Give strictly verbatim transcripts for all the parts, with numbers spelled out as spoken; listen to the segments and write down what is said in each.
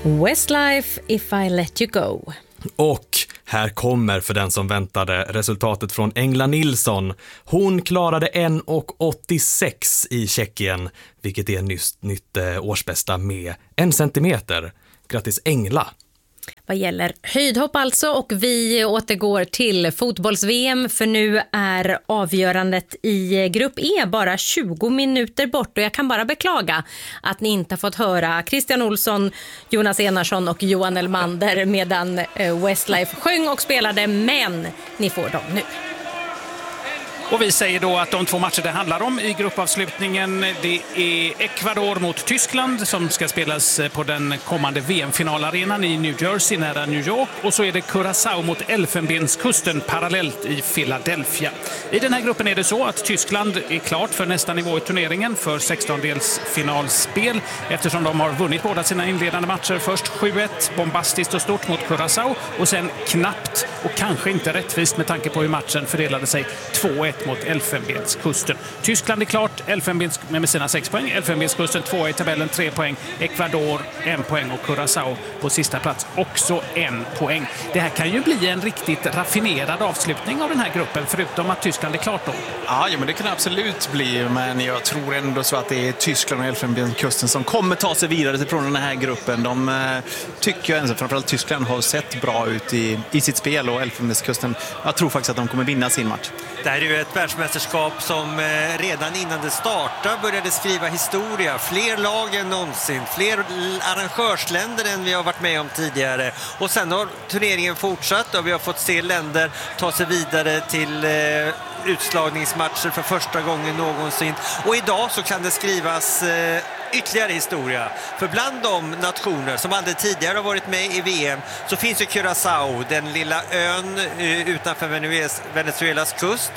Westlife, If I Let You Go. Och här kommer, för den som väntade, resultatet från Engla Nilsson. Hon klarade en komma åttiosex i Tjeckien, vilket är nytt, nytt årsbästa med en centimeter. Grattis Engla! Vad gäller höjdhopp alltså, och vi återgår till fotbolls-V M, för nu är avgörandet i grupp E bara tjugo minuter bort, och jag kan bara beklaga att ni inte har fått höra Christian Olsson, Jonas Enarsson och Johan Elmander medan Westlife sjöng och spelade, men ni får dem nu. Och vi säger då att de två matcher det handlar om i gruppavslutningen, det är Ecuador mot Tyskland som ska spelas på den kommande V M-finalarenan i New Jersey nära New York. Och så är det Curaçao mot Elfenbenskusten parallellt i Philadelphia. I den här gruppen är det så att Tyskland är klart för nästa nivå i turneringen för sextondelsfinalspel eftersom de har vunnit båda sina inledande matcher. Först sju ett, bombastiskt och stort mot Curaçao, och sen knappt och kanske inte rättvist med tanke på hur matchen fördelade sig, två ett mot Elfenbenskusten. Tyskland är klart Elfenbens, med sina sex poäng. Elfenbenskusten två i tabellen, tre poäng. Ecuador en poäng och Curaçao på sista plats också en poäng. Det här kan ju bli en riktigt raffinerad avslutning av den här gruppen, förutom att Tyskland är klart då. Ja, ja men det kan absolut bli, men jag tror ändå så att det är Tyskland och Elfenbenskusten som kommer ta sig vidare från den här gruppen. De eh, tycker jag, framförallt Tyskland, har sett bra ut i, i sitt spel, och Elfenbenskusten, jag tror faktiskt att de kommer vinna sin match. Det här är ju ett världsmästerskap som redan innan det startade började skriva historia. Fler lag än någonsin, fler arrangörsländer än vi har varit med om tidigare. Och sen har turneringen fortsatt och vi har fått se länder ta sig vidare till utslagningsmatcher för första gången någonsin. Och idag så kan det skrivas ytterligare historia. För bland de nationer som aldrig tidigare har varit med i V M så finns ju Curaçao, den lilla ön utanför Venezuelas kust,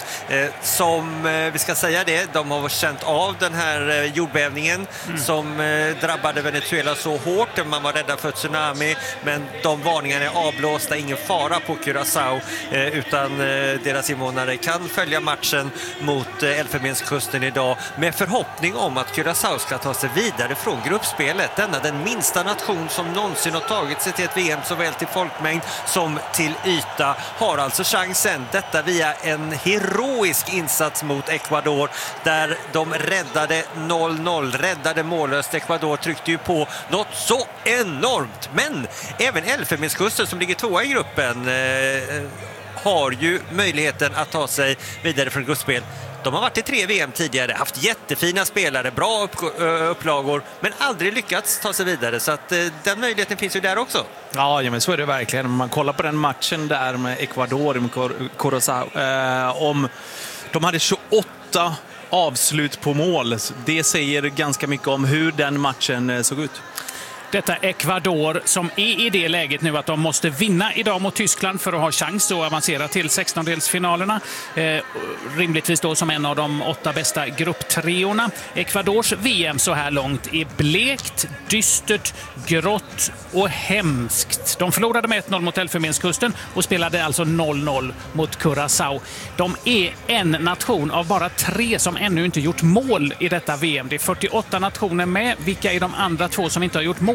som, vi ska säga det, de har känt av den här jordbävningen mm. som drabbade Venezuela så hårt. Man var rädda för tsunami, men de varningarna är avblåsta, ingen fara på Curaçao, utan deras invånare kan följa matchen mot Elfenbenskusten idag med förhoppning om att Curaçao ska ta sig vidare från gruppspelet. Denna den minsta nation som någonsin har tagit sig till ett V M såväl till folkmängd som till yta har alltså chansen. Detta via en heroisk insats mot Ecuador där de räddade noll noll, räddade mållöst. Ecuador tryckte ju på något så enormt. Men även Elfenbenskusten som ligger tvåa i gruppen eh, har ju möjligheten att ta sig vidare från gruppspel. De har varit i tre V M tidigare, haft jättefina spelare, bra upp, upplagor, men aldrig lyckats ta sig vidare. Så att, den möjligheten finns ju där också. Ja, ja men så är det verkligen. Om man kollar på den matchen där med Ecuador, med Curaçao, eh, om de hade tjugoåtta avslut på mål. Det säger ganska mycket om hur den matchen såg ut. Detta Ecuador som är i det läget nu att de måste vinna idag mot Tyskland för att ha chans att avancera till sextondelsfinalerna. Eh, rimligtvis då som en av de åtta bästa grupptreorna. Ecuadors V M så här långt är blekt, dystert, grått och hemskt. De förlorade med ett noll mot Elfenbenskusten och spelade alltså noll noll mot Curaçao. De är en nation av bara tre som ännu inte gjort mål i detta V M. Det är fyrtioåtta nationer med. Vilka är de andra två som inte har gjort mål?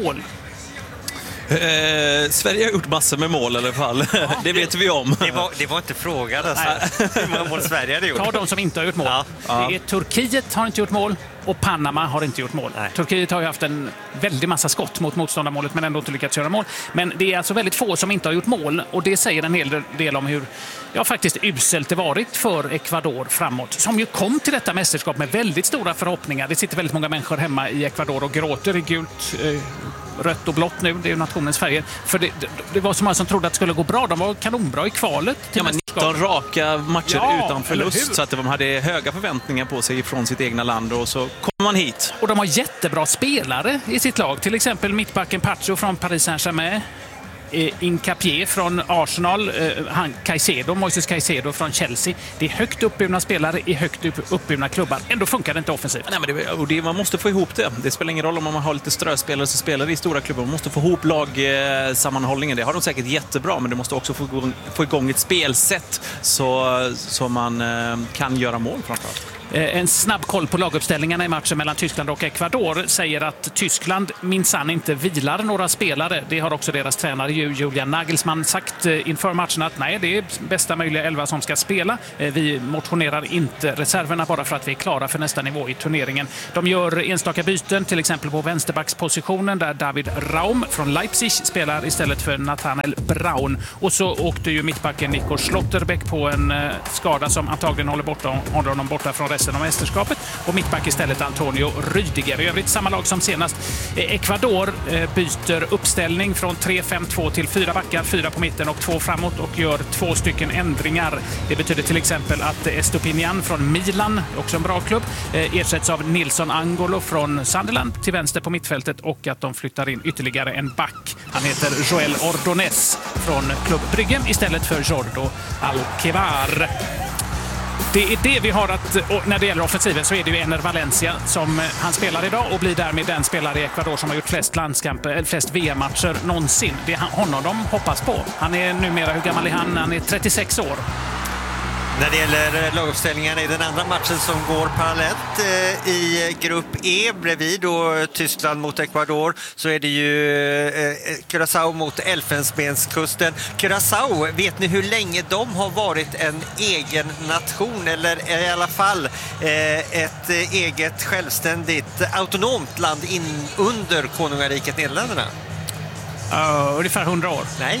Eh, Sverige har gjort massor med mål i alla fall. Ja, det vet det, vi om. Det var, det var inte frågan alltså. Hur många mål Sverige hade gjort. Ta de som inte har gjort mål. Ja. Det är Turkiet har inte gjort mål och Panama har inte gjort mål. Nej. Turkiet har ju haft en väldigt massa skott mot motståndarmålet men ändå inte lyckats göra mål. Men det är alltså väldigt få som inte har gjort mål, och det säger en hel del om hur ja, faktiskt uselt det varit för Ecuador framåt. Som ju kom till detta mästerskap med väldigt stora förhoppningar. Det sitter väldigt många människor hemma i Ecuador och gråter i gult, eh, rött och blått nu. Det är ju nationens färger. För det, det, det var så många som trodde att det skulle gå bra. De var kanonbra i kvalet. Ja, men nitton raka matcher ja, utan förlust, så att de hade höga förväntningar på sig från sitt egna land, och så kommer man hit. Och de har jättebra spelare i sitt lag. Till exempel mittbacken Pacho från Paris Saint-Germain. Incapié från Arsenal, han Caicedo, Moises Caicedo från Chelsea. Det är högt uppburna spelare i högt uppburna klubbar. Ändå funkar det inte offensivt. Nej, men det, och det, man måste få ihop det. Det spelar ingen roll om man har lite ströspelare som spelar i stora klubbar. Man måste få ihop lagsammanhållningen. Det har de säkert jättebra, men det måste också få igång, få igång ett spelsätt så, så man kan göra mål framförallt. En snabb koll på laguppställningarna i matchen mellan Tyskland och Ecuador säger att Tyskland minsann inte vilar några spelare. Det har också deras tränare Julian Nagelsmann sagt inför matchen att nej, det är bästa möjliga elva som ska spela. Vi motionerar inte reserverna bara för att vi är klara för nästa nivå i turneringen. De gör enstaka byten, till exempel på vänsterbackspositionen där David Raum från Leipzig spelar istället för Nathanael Braun. Och så åkte ju mittbacken Nico Schlotterbeck på en skada som antagligen håller, borta, håller honom borta från resten av mästerskapet. Och mittback istället Antonio Rüdiger. I övrigt samma lag som senast. Ecuador byter uppställning från tre fem två till fyra backar, fyra på mitten och två framåt och gör två stycken ändringar. Det betyder till exempel att Estopinian från Milan, också en bra klubb, ersätts av Nilson Angolo från Sunderland till vänster på mittfältet och att de flyttar in ytterligare en back. Han heter Joel Ordonez från Klubb Brygge istället för Jordo Alquevar. Det är det vi har att, och när det gäller offensiven så är det ju Ener Valencia som han spelar idag och blir därmed den spelare i Ecuador som har gjort flest landskamper, eller flest V M-matcher någonsin. Det är honom de hoppas på. Han är numera, hur gammal är han? Han är trettiosex år. När det gäller laguppställningarna i den andra matchen som går parallellt eh, i grupp E bredvid då Tyskland mot Ecuador så är det ju eh, Curaçao mot Elfenbenskusten. Curaçao, vet ni hur länge de har varit en egen nation eller i alla fall eh, ett eh, eget självständigt autonomt land in under konungariket Nederländerna? Uh, ungefär hundra år. Nej.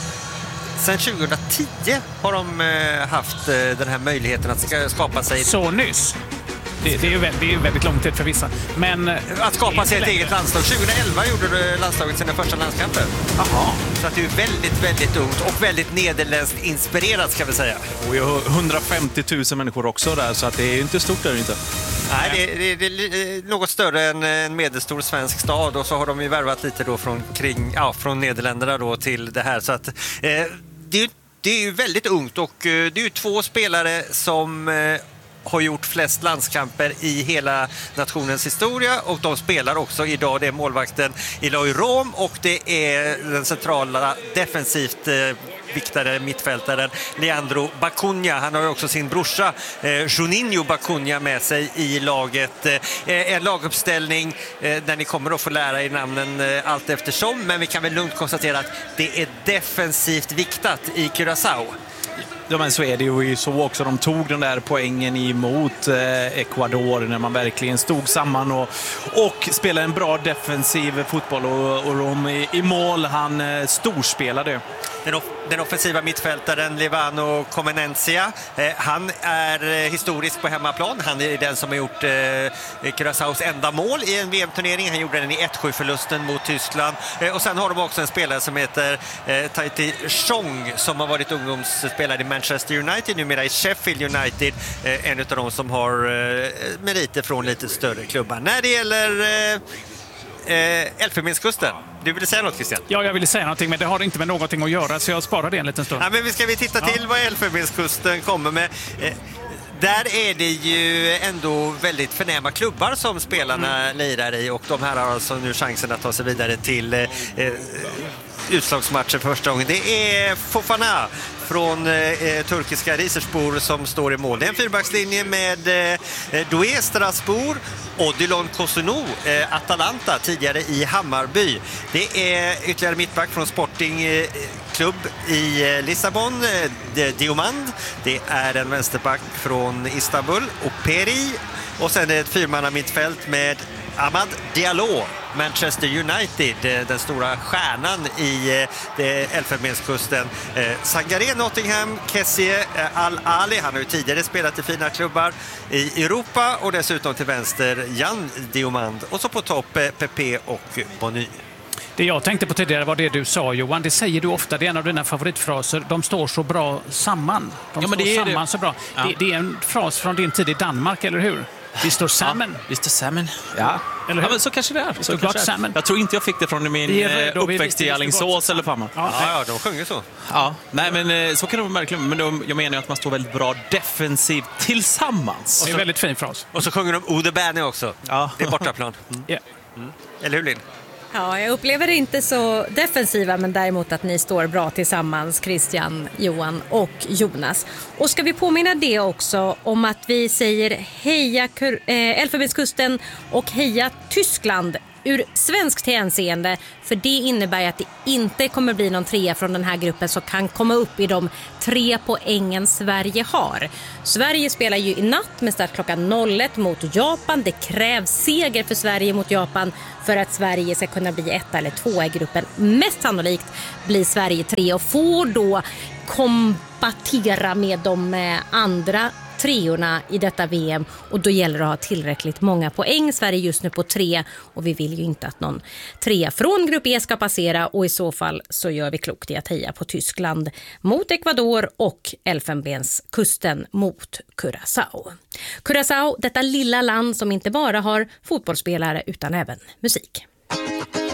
Sen tjugohundratio har de haft den här möjligheten att skapa sig... Så nyss. Det, det, är ju väldigt, det är ju väldigt lång tid för vissa. Men att skapa sig ett längre. eget landslag. tjugohundraelva gjorde landslaget sina första landskamper. Aha. Så att det är väldigt, väldigt ungt och väldigt nederländskt inspirerat ska vi säga. Och jag har hundrafemtio tusen människor också där så att det är ju inte stort där inte. Nej, det är, det är något större än en medelstor svensk stad och så har de ju värvat lite då från, kring, ja, från Nederländerna då till det här. Så att... Eh, Det är, det är ju väldigt ungt och det är ju två spelare som har gjort flest landskamper i hela nationens historia och de spelar också idag. Det är målvakten Eloy Rom och det är den centrala defensivt viktare mittfältaren Leandro Bacunha. Han har ju också sin brorsa eh, Juninho Bacunha med sig i laget. Eh, en laguppställning eh, där ni kommer att få lära er namnen eh, allt eftersom, men vi kan väl lugnt konstatera att det är defensivt viktat i Curaçao. Ja, men så är det ju så också. De tog den där poängen emot eh, Ecuador när man verkligen stod samman och, och spelade en bra defensiv fotboll och, och Rom i, i mål. Han eh, storspelade. Den, off- den offensiva mittfältaren Levano Comenencia, eh, han är eh, historisk på hemmaplan. Han är den som har gjort eh, Curaçaos enda mål i en V M-turnering. Han gjorde den i ett sju-förlusten mot Tyskland. Eh, och sen har de också en spelare som heter eh, Tahiti Chong som har varit ungdomsspelare i Manchester United, numera i Sheffield United. Eh, en av de som har eh, meriter från lite större klubbar. När det gäller... Eh, Eh, Elfenbenskusten. Du ville säga något, Christian? Ja, jag ville säga någonting, men det har inte med någonting att göra så jag sparar det en liten stund. Ja, men vi ska vi titta till ja. vad Elfenbenskusten kommer med. Eh, där är det ju ändå väldigt förnäma klubbar som spelarna mm. lirar i och de här har alltså nu chansen att ta sig vidare till eh, utslagsmatchen första gången. Det är Fofana från eh, turkiska Rizespor som står i mål. Det är en fyrbackslinje med eh, Doué Strasbourg, Odilon Kosunou, eh, Atalanta, tidigare i Hammarby. Det är ytterligare mittback från Sporting eh, klubb i eh, Lissabon, eh, Diomand. Det är en vänsterback från Istanbul, Operi. Och sen är det ett fyrmanna mittfält med Amad Diallo, Manchester United, den stora stjärnan i Elfenbenskusten. Sangaré, Nottingham, Kessie, Al-Ali, han har ju tidigare spelat i fina klubbar i Europa och dessutom till vänster Jan Diomand och så på topp Pepe och Bonny. Det jag tänkte på tidigare var det du sa, Johan. Det säger du ofta, det är en av dina favoritfraser. De står så bra samman. De ja, men står det är samman det. så bra. Ja. Det, det är en fras från din tid i Danmark, eller hur? Vi står samman. Ja, vi står samman. Ja. Eller Ja, men så kanske det är. Så klart kanske samman. Jag tror inte jag fick det från min är, då, uppväxt i Alingsås eller Famma. Ja, ja, de sjunger så. Ja, nej men så kan det vara verkligen. Men de, jag menar ju att man står väldigt bra defensivt tillsammans. Det är en väldigt fin fras. Och så sjunger de Ode Bärne också. Ja. Det är bortaplan. Mm. Yeah. Mm. Eller hur, Linn? Ja, jag upplever det inte så defensiva, men däremot att ni står bra tillsammans, Christian, Johan och Jonas. Och ska vi påminna det också om att vi säger heja äh, Elfenbenskusten och heja Tyskland ur svenskt hänseende, för det innebär att det inte kommer bli någon trea från den här gruppen som kan komma upp i de tre poängen Sverige har. Sverige spelar ju i natt med start klockan noll ett mot Japan. Det krävs seger för Sverige mot Japan för att Sverige ska kunna bli ett eller två i gruppen. Mest sannolikt blir Sverige tre och får då kompatera med de andra treorna i detta V M, och då gäller det att ha tillräckligt många poäng. Sverige just nu på tre, och vi vill ju inte att någon tre från grupp E ska passera, och i så fall så gör vi klokt i att heja på Tyskland mot Ecuador och Elfenbenskusten mot Curaçao. Curaçao, detta lilla land som inte bara har fotbollsspelare utan även musik.